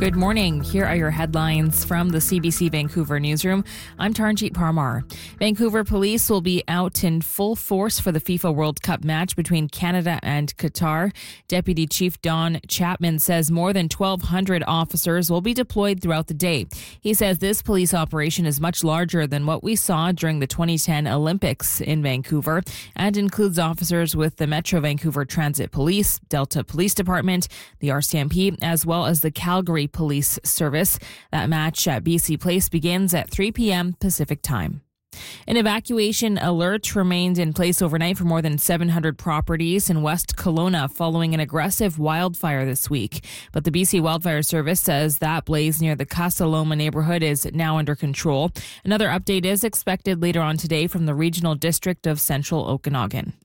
Good morning. Here are your headlines from the CBC Vancouver newsroom. I'm Taranjeet Parmar. Vancouver police will be out in full force for the FIFA World Cup match between Canada and Qatar. Deputy Chief Don Chapman says more than 1,200 officers will be deployed throughout the day. He says this police operation is much larger than what we saw during the 2010 Olympics in Vancouver and includes officers with the Metro Vancouver Transit Police, Delta Police Department, the RCMP, as well as the Calgary Police Service. That match at BC Place begins at 3 p.m. Pacific Time. An evacuation alert remained in place overnight for more than 700 properties in West Kelowna following an aggressive wildfire this week. But the BC Wildfire Service says that blaze near the Casa Loma neighborhood is now under control. Another update is expected later on today from the Regional District of Central Okanagan.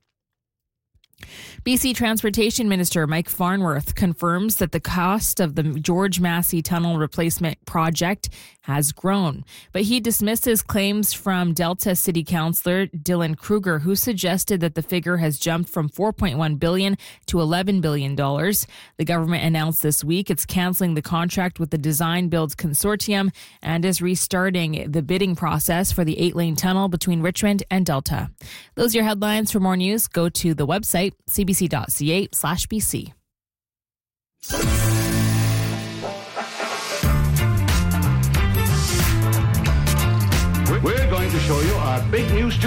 BC Transportation Minister Mike Farnworth confirms that the cost of the George Massey Tunnel Replacement Project has grown. But he dismisses claims from Delta City Councillor Dylan Kruger, who suggested that the figure has jumped from $4.1 billion to $11 billion. The government announced this week it's cancelling the contract with the Design Build Consortium and is restarting the bidding process for the 8-lane tunnel between Richmond and Delta. Those are your headlines. For more news, go to the website cbc.ca/BC.